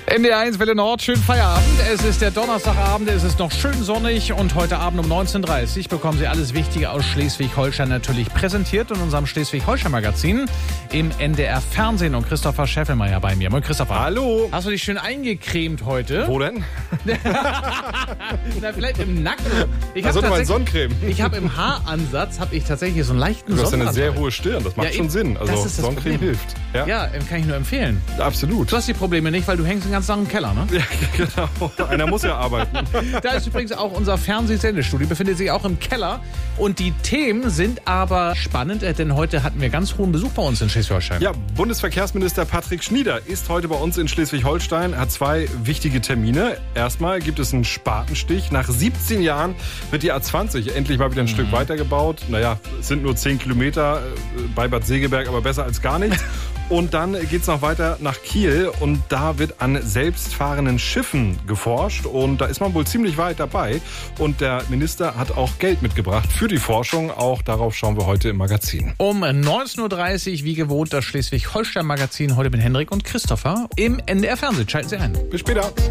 NDR1 Welle Nord, schönen Feierabend. Es ist der Donnerstagabend, es ist noch schön sonnig und heute Abend um 19:30 Uhr bekommen Sie alles Wichtige aus Schleswig-Holstein natürlich präsentiert in unserem Schleswig-Holstein-Magazin im NDR-Fernsehen. Und Christopher Scheffelmeier bei mir. Moin Christopher. Hallo. Hast du dich schön eingecremt heute? Wo denn? Na, vielleicht im Nacken. Also mal Sonnencreme. Ich habe im Haaransatz tatsächlich so einen leichten Du hast Sonnenbrand. eine sehr hohe Stirn, das macht schon Sinn. Also das ist das Sonnencreme Problem. hilft. Ja, kann ich nur empfehlen. Absolut. Du hast die Probleme nicht, weil du hängst den ganzen Tag im Keller, ne? Ja, genau. Einer muss ja arbeiten. Da ist übrigens auch unser Fernsehsendestudio, befindet sich auch im Keller. Und die Themen sind aber spannend, denn heute hatten wir ganz hohen Besuch bei uns in Schleswig-Holstein. Ja, Bundesverkehrsminister Patrick Schnieder ist heute bei uns in Schleswig-Holstein, hat zwei wichtige Termine. Erstmal gibt es einen Spatenstich. Nach 17 Jahren wird die A20 endlich mal wieder ein Stück weitergebaut. Naja, es sind nur 10 Kilometer bei Bad Segeberg, aber besser als gar nichts. Und dann geht's noch weiter nach Kiel und da wird an selbstfahrenden Schiffen geforscht und da ist man wohl ziemlich weit dabei. Und der Minister hat auch Geld mitgebracht für die Forschung. Auch darauf schauen wir heute im Magazin. Um 19:30 Uhr, wie gewohnt, das Schleswig-Holstein-Magazin heute mit Henrik und Christopher im NDR-Fernsehen. Schalten Sie ein. Bis später.